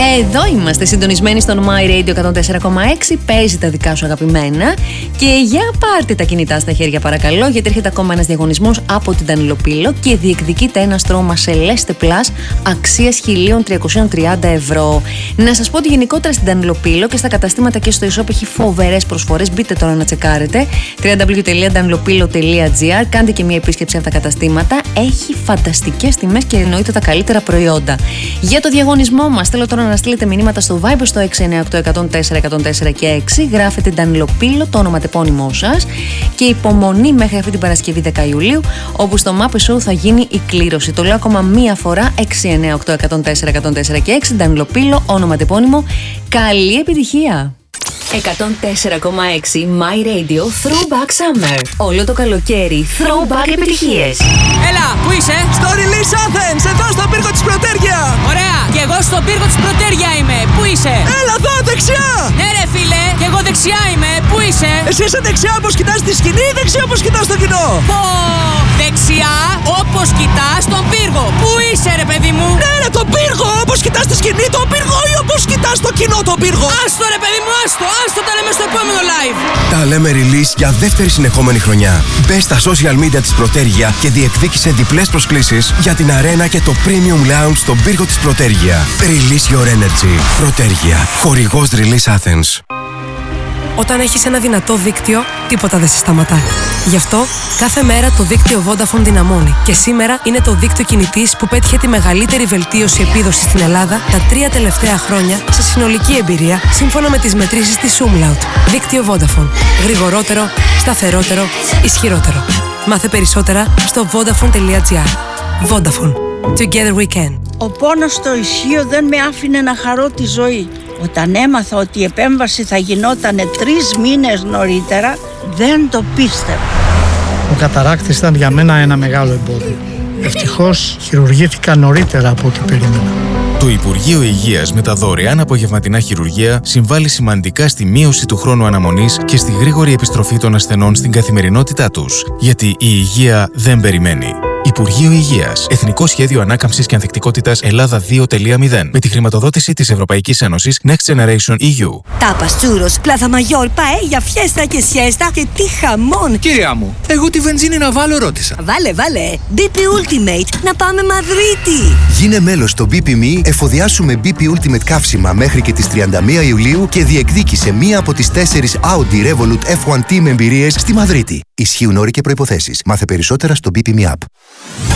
Εδώ είμαστε συντονισμένοι στον My Radio 104,6. Παίζει τα δικά σου αγαπημένα. Και για πάρτε τα κινητά στα χέρια, παρακαλώ, γιατί έρχεται ακόμα ένας διαγωνισμός από την Danilopilo και διεκδικείται ένα στρώμα Celeste Plus αξίας 1.330 ευρώ. Να σας πω ότι γενικότερα στην Danilopilo και στα καταστήματα και στο e-shop έχει φοβερές προσφορές. Μπείτε τώρα να τσεκάρετε. www.danilopilo.gr. Κάντε και μια επίσκεψη από τα καταστήματα. Έχει φανταστικές τιμές και εννοείται τα καλύτερα προϊόντα. Για το διαγωνισμό μας, θέλω τώρα να στείλετε μηνύματα στο Viber στο 698-104-104 και 6. Γράφετε Danilopilo, το όνομα-τεπώνυμό σας, και υπομονή μέχρι αυτή την Παρασκευή 10 Ιουλίου, όπου στο Map Show θα γίνει η κλήρωση. Το λέω ακόμα μία φορά: 698-104-104 και 6. Danilopilo, όνομα-τεπώνυμο. Καλή επιτυχία! 104,6 My Radio Throwback Summer. Όλο το καλοκαίρι Throwback επιτυχίες. Έλα, πού είσαι? Στο Release Athens, εδώ στον πύργο της Πρωτέρια. Ωραία, και εγώ στον πύργο της Πρωτέρια είμαι. Πού είσαι? Έλα εδώ, δεξιά. Ναι ρε φίλε, και εγώ δεξιά είμαι. Πού είσαι? Εσύ είσαι δεξιά όπως κοιτάς τη σκηνή ή δεξιά όπως κοιτάς το κοινό? Πω, δεξιά όπως κοιτάς τον πύργο. Πού είσαι ρε παιδί μου? Ναι ρε, τον πύργο, όπως κοιτάς τη σκηνή τον πύργο ή όπως κοιτάς το κοινό τον πύργο? Άστο ρε παιδί μου, άστο τα λέμε στο επόμενο live. Τα λέμε release για δεύτερη συνεχόμενη χρονιά. Μπες στα social media της Πρωτέρια και διεκδίκησε διπλές προσκλήσεις για την αρένα και το premium lounge στον πύργο της Πρωτέρια. Release your energy. Πρωτέρια. Χορηγός Release Athens. Όταν έχεις ένα δυνατό δίκτυο, τίποτα δεν σε σταματά. Γι' αυτό, κάθε μέρα το δίκτυο Vodafone δυναμώνει. Και σήμερα είναι το δίκτυο κινητής που πέτυχε τη μεγαλύτερη βελτίωση επίδοσης στην Ελλάδα τα 3 τελευταία χρόνια σε συνολική εμπειρία, σύμφωνα με τις μετρήσεις της Umlaut. Δίκτυο Vodafone. Γρηγορότερο, σταθερότερο, ισχυρότερο. Μάθε περισσότερα στο vodafone.gr. Vodafone. Together we can. Ο πόνος στο ισχύο δεν με άφηνε να χαρώ τη ζωή. Όταν έμαθα ότι η επέμβαση θα γινόταν 3 μήνες νωρίτερα, δεν το πίστευα. Ο καταράκτης ήταν για μένα ένα μεγάλο εμπόδιο. Ευτυχώς χειρουργήθηκα νωρίτερα από ό,τι περίμενα. Το Υπουργείο Υγείας με τα δωρεάν απογευματινά χειρουργεία συμβάλλει σημαντικά στη μείωση του χρόνου αναμονής και στη γρήγορη επιστροφή των ασθενών στην καθημερινότητά τους. Γιατί η υγεία δεν περιμένει. Υπουργείο Υγείας. Εθνικό Σχέδιο Ανάκαμψης και Ανθεκτικότητας Ελλάδα 2.0. Με τη χρηματοδότηση της Ευρωπαϊκής Ένωσης Next Generation EU. Τάπας, τσούρος, πλάθα μαγιόρ, παέλια, φιέστα και σιέστα και τι χαμόν! Κυρία μου, εγώ τη βενζίνη να βάλω ρώτησα. Βάλε. BP Ultimate, να πάμε Μαδρίτη! Γίνε μέλος στο BP.me, εφοδιάσουμε BP Ultimate καύσιμα μέχρι και τις 31 Ιουλίου και διεκδίκησε μία από τις 4 Audi Revolut F1 Team εμπειρίες στη Μαδρίτη. Ισχύουν όροι και προϋποθέσεις. Μάθε περισσότερα στο BP.me app.